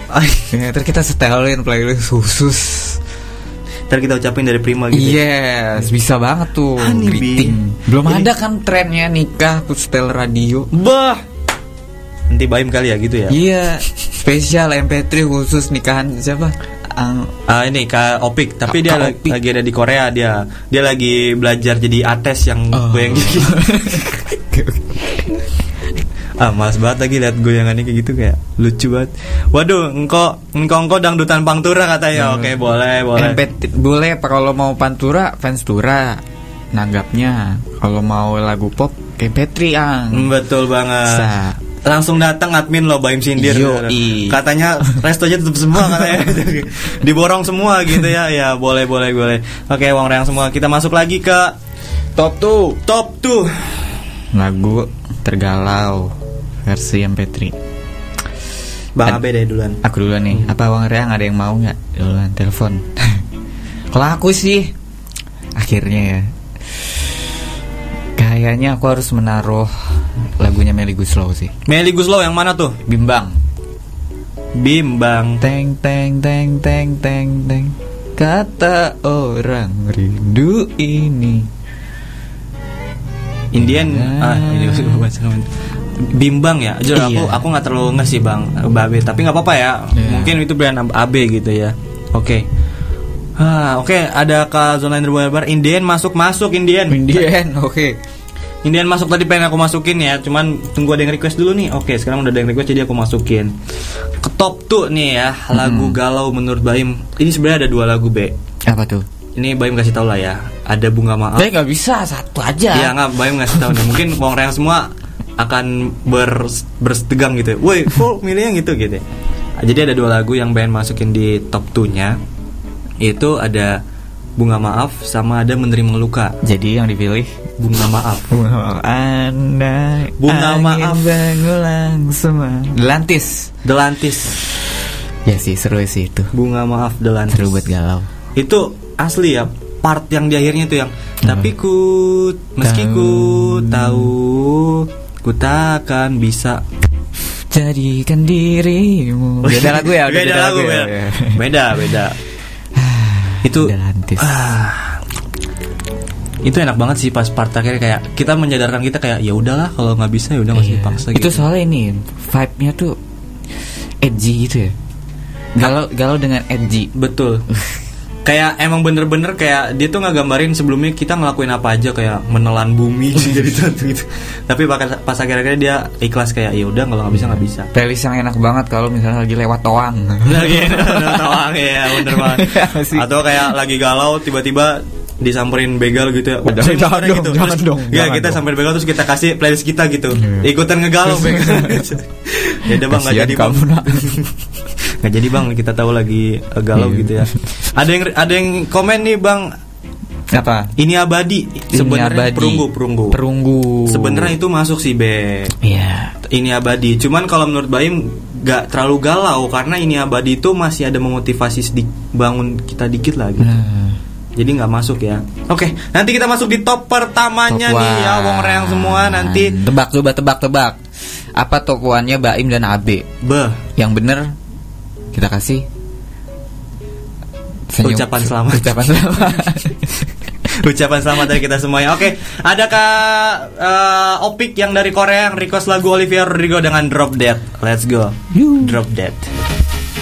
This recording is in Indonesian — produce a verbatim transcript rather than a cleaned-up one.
Ya, ntar kita setelin playlist khusus. Ntar kita ucapin dari Prima gitu. Yes, bisa banget tuh. Greeting. Belum ini ada kan trennya nikah aku setel radio. Bah. Nanti Baim kali ya gitu ya. Iya. Spesial M P tiga khusus nikahan siapa? Ah uh, ini Kak Opik, tapi Ka, dia Ka lagi, lagi ada di Korea dia. Dia lagi belajar jadi ates yang oh. goyang gitu. Ah, malas banget lagi lihat goyangannya kayak gitu, kayak lucu banget. Waduh, engkau engkau engkau dangdutan Pantura katanya. Hmm. Oke, boleh, boleh. M P tiga, boleh kalau mau Pantura, fans Tura. Nanggapnya kalau mau lagu pop M P tiga ang. Betul banget. Sa. Langsung datang admin lo Baim Sindir. Yoi. Katanya restonya tutup semua katanya. Diborong semua gitu ya. Ya, boleh boleh boleh. Oke, Wong Reang semua. Kita masuk lagi ke top dua. Top dua. Lagu tergalau versi M P tiga. Bang Abe deh duluan. Aku duluan nih. Hmm. Apa Wong Reang ada yang mau enggak? Duluan telepon. Kalau aku sih akhirnya ya, kayaknya aku harus menaruh lagunya Melly Goeslaw sih. Melly Goeslaw yang mana tuh? Bimbang. Bimbang. Teng teng teng teng teng teng. Kata orang rindu ini. Indian. Ah, ini Bimbang ya. Jujur aku aku enggak terlalu nggak sih Bang Babe, tapi enggak apa-apa ya. Yeah. Mungkin itu brand A B gitu ya. Oke. Okay. Ah, oke, okay. Ada Kak Zona Bar Indian masuk-masuk Indian. Indian, oke. Okay. Indian masuk tadi pengen aku masukin ya, cuman tunggu ada yang request dulu nih. Oke, sekarang udah ada yang request jadi aku masukin. Ke top tuh nih ya, lagu hmm. galau menurut Baim. Ini sebenarnya ada dua lagu, Be. Apa tuh? Ini Baim kasih tahu lah ya. Ada Bunga Maaf. Tapi enggak bisa, satu aja. Iya, enggak, Baim ngasih tahu nih. Mungkin Wong Reang semua akan ber bersetegang gitu. Woi, kok milihnya gitu gitu. Jadi ada dua lagu yang Baim masukin di top dua-nya. Itu ada Bunga Maaf sama ada Menerima Luka. Jadi yang dipilih Bunga Maaf. Bunga Maaf. Anda Bunga Maaf mengulang semua. Delantis. Delantis. Ya sih seru sih itu. Bunga Maaf Delantis. Seru buat galau. Itu asli ya. Part yang di akhirnya itu yang hmm. tapi ku meski ku tahu ku takkan bisa jadikan dirimu. Beda lagu ya. Beda, beda lagu ya. Beda beda. Itu ah, itu enak banget sih pas part akhirnya, kayak kita menyadarkan kita kayak ya udahlah kalau nggak bisa ya udah nggak usah iya. dipaksa. Itu gitu. soalnya ini vibe-nya tuh edgy gitu ya. Galau galau dengan edgy. Betul. Kayak emang bener-bener kayak dia tuh ngegambarin sebelumnya kita ngelakuin apa aja, kayak menelan bumi jadi satu gitu. Tapi pas akhir-akhirnya dia ikhlas kayak ya udah kalau nggak bisa nggak bisa. Playlist yang enak banget kalau misalnya lagi lewat toang. Lagi lewat toang ya bener banget. Atau kayak lagi galau tiba-tiba disamperin begal gitu ya. Jangan, jangan dong, gitu. jangan terus, dong. Ya jangan kita dong. Samperin begal terus kita kasih playlist kita gitu. Hmm. Ikutan ngegalau begal. Ya udah Bang, nggak jadi Bang. Nggak jadi Bang, kita tahu lagi uh, galau gitu ya. Ada yang ada yang komen nih Bang. Apa? Ini abadi. Sebenarnya perunggu perunggu. Perunggu. Sebenarnya itu masuk sih Be. Iya. Ini abadi. Cuman kalau menurut Baim nggak terlalu galau karena ini abadi itu masih ada memotivasi sedikit, bangun kita dikit lah gitu. Hmm. Jadi nggak masuk ya. Oke, nanti kita masuk di top pertamanya top nih ya Wong Reang semua nanti. Tebak coba tebak tebak. Apa top one-nya Baim dan A B? Be. Yang bener kita kasih senyum. Ucapan selamat. Ucapan selamat. Ucapan selamat dari kita semuanya. Oke, ada Kak uh, Opik yang dari Korea yang request lagu Olivia Rodrigo dengan Drop Dead. Let's go. You. Drop Dead.